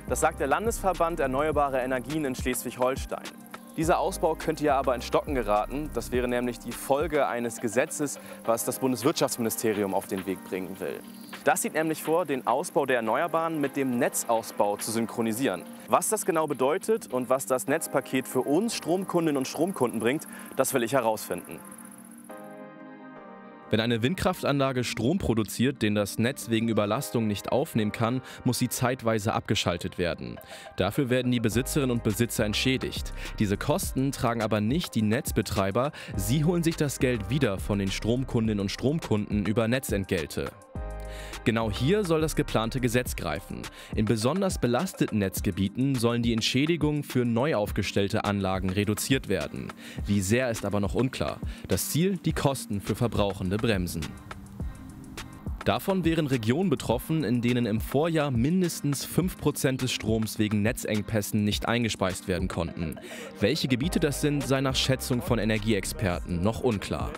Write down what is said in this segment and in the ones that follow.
Das sagt der Landesverband Erneuerbare Energien in Schleswig-Holstein. Dieser Ausbau könnte ja aber in Stocken geraten. Das wäre nämlich die Folge eines Gesetzes, was das Bundeswirtschaftsministerium auf den Weg bringen will. Das sieht nämlich vor, den Ausbau der Erneuerbaren mit dem Netzausbau zu synchronisieren. Was das genau bedeutet und was das Netzpaket für uns Stromkundinnen und Stromkunden bringt, das will ich herausfinden. Wenn eine Windkraftanlage Strom produziert, den das Netz wegen Überlastung nicht aufnehmen kann, muss sie zeitweise abgeschaltet werden. Dafür werden die Besitzerinnen und Besitzer entschädigt. Diese Kosten tragen aber nicht die Netzbetreiber, sie holen sich das Geld wieder von den Stromkundinnen und Stromkunden über Netzentgelte. Genau hier soll das geplante Gesetz greifen. In besonders belasteten Netzgebieten sollen die Entschädigungen für neu aufgestellte Anlagen reduziert werden. Wie sehr ist aber noch unklar. Das Ziel, die Kosten für Verbrauchende bremsen. Davon wären Regionen betroffen, in denen im Vorjahr mindestens 5% des Stroms wegen Netzengpässen nicht eingespeist werden konnten. Welche Gebiete das sind, sei nach Schätzung von Energieexperten noch unklar.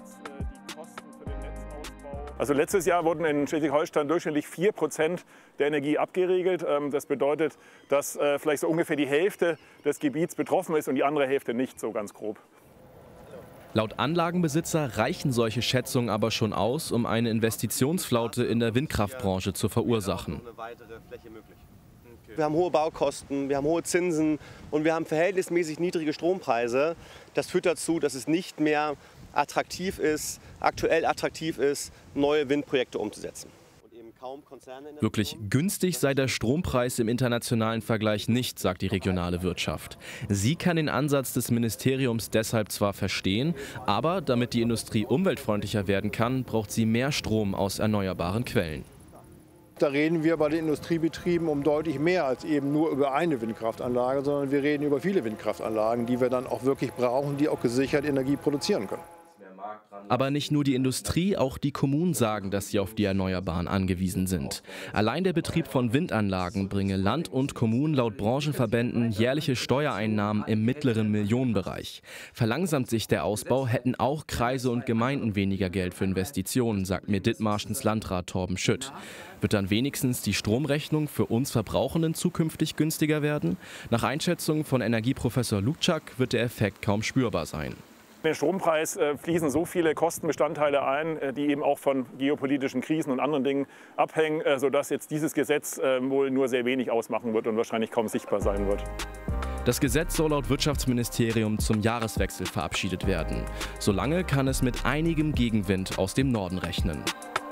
Also letztes Jahr wurden in Schleswig-Holstein durchschnittlich 4% der Energie abgeregelt. Das bedeutet, dass vielleicht so ungefähr die Hälfte des Gebiets betroffen ist und die andere Hälfte nicht, so ganz grob. Laut Anlagenbesitzer reichen solche Schätzungen aber schon aus, um eine Investitionsflaute in der Windkraftbranche zu verursachen. Wir haben hohe Baukosten, wir haben hohe Zinsen und wir haben verhältnismäßig niedrige Strompreise. Das führt dazu, dass es nicht mehr aktuell attraktiv ist, neue Windprojekte umzusetzen. Wirklich günstig sei der Strompreis im internationalen Vergleich nicht, sagt die regionale Wirtschaft. Sie kann den Ansatz des Ministeriums deshalb zwar verstehen, aber damit die Industrie umweltfreundlicher werden kann, braucht sie mehr Strom aus erneuerbaren Quellen. Da reden wir bei den Industriebetrieben um deutlich mehr als eben nur über eine Windkraftanlage, sondern wir reden über viele Windkraftanlagen, die wir dann auch wirklich brauchen, die auch gesichert Energie produzieren können. Aber nicht nur die Industrie, auch die Kommunen sagen, dass sie auf die Erneuerbaren angewiesen sind. Allein der Betrieb von Windanlagen bringe Land und Kommunen laut Branchenverbänden jährliche Steuereinnahmen im mittleren Millionenbereich. Verlangsamt sich der Ausbau, hätten auch Kreise und Gemeinden weniger Geld für Investitionen, sagt mir Dithmarschens Landrat Torben Schütt. Wird dann wenigstens die Stromrechnung für uns Verbrauchenden zukünftig günstiger werden? Nach Einschätzung von Energieprofessor Lukczak wird der Effekt kaum spürbar sein. In den Strompreis fließen so viele Kostenbestandteile ein, die eben auch von geopolitischen Krisen und anderen Dingen abhängen, sodass jetzt dieses Gesetz wohl nur sehr wenig ausmachen wird und wahrscheinlich kaum sichtbar sein wird. Das Gesetz soll laut Wirtschaftsministerium zum Jahreswechsel verabschiedet werden. Solange kann es mit einigem Gegenwind aus dem Norden rechnen.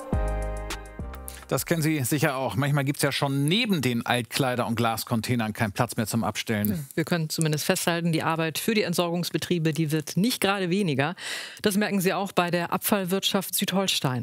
Das kennen Sie sicher auch. Manchmal gibt es ja schon neben den Altkleider- und Glascontainern keinen Platz mehr zum Abstellen. Wir können zumindest festhalten, die Arbeit für die Entsorgungsbetriebe, die wird nicht gerade weniger. Das merken Sie auch bei der Abfallwirtschaft Südholstein.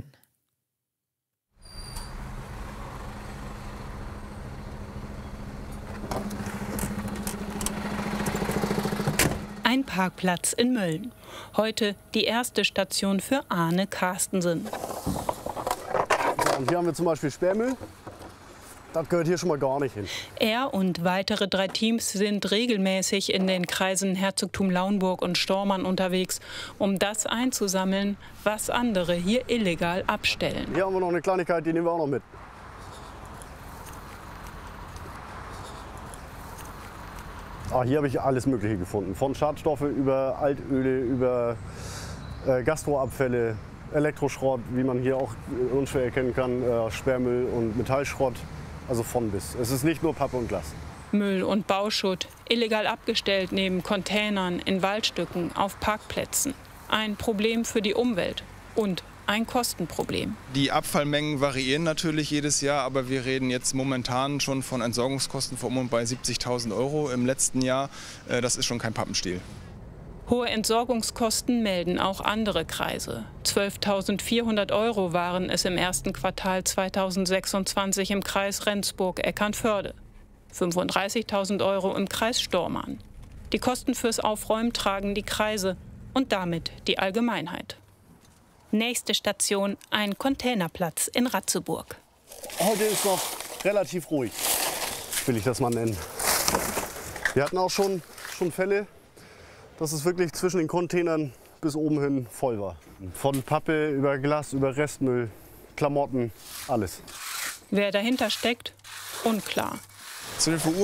Ein Parkplatz in Mölln. Heute die erste Station für Arne Carstensen. Und hier haben wir zum Beispiel Sperrmüll. Das gehört hier schon mal gar nicht hin. Er und weitere 3 Teams sind regelmäßig in den Kreisen Herzogtum Lauenburg und Stormarn unterwegs, um das einzusammeln, was andere hier illegal abstellen. Hier haben wir noch eine Kleinigkeit, die nehmen wir auch noch mit. Hier habe ich alles Mögliche gefunden. Von Schadstoffe über Altöle, über Gastroabfälle, Elektroschrott, wie man hier auch unschwer erkennen kann, Sperrmüll und Metallschrott, also von bis. Es ist nicht nur Pappe und Glas. Müll und Bauschutt, illegal abgestellt neben Containern, in Waldstücken, auf Parkplätzen. Ein Problem für die Umwelt und ein Kostenproblem. Die Abfallmengen variieren natürlich jedes Jahr, aber wir reden jetzt momentan schon von Entsorgungskosten von um bei 70.000 € im letzten Jahr. Das ist schon kein Pappenstiel. Hohe Entsorgungskosten melden auch andere Kreise. 12.400 € waren es im ersten Quartal 2026 im Kreis Rendsburg-Eckernförde. 35.000 € im Kreis Stormarn. Die Kosten fürs Aufräumen tragen die Kreise und damit die Allgemeinheit. Nächste Station, ein Containerplatz in Ratzeburg. Heute ist noch relativ ruhig, will ich das mal nennen. Wir hatten auch schon Fälle, dass es wirklich zwischen den Containern bis oben hin voll war. Von Pappe über Glas, über Restmüll, Klamotten, alles. Wer dahinter steckt, unklar. Zu den